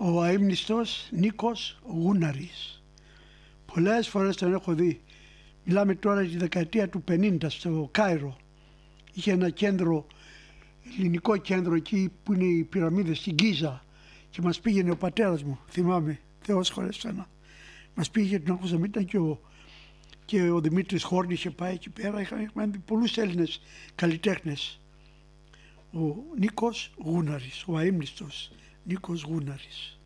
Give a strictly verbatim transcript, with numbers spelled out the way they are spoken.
ο αείμνηστος Νίκος Γούναρης. Πολλές φορές τον έχω δει. Μιλάμε τώρα για τη δεκαετία του πενήντα στο Κάιρο. Είχε ένα κέντρο, ελληνικό κέντρο εκεί που είναι οι πυραμίδες στην Γκίζα, και μας πήγαινε ο πατέρας μου, θυμάμαι, Θεός χωρέσανα. Μας πήγε, τον ακούσαμε, ήταν και ο, και ο Δημήτρης Χόρνη είχε πάει εκεί πέρα, είχαμε πολλούς Έλληνες καλλιτέχνες. Ο Νίκος Γούναρης, ο αείμνηστος Νίκος Γούναρης.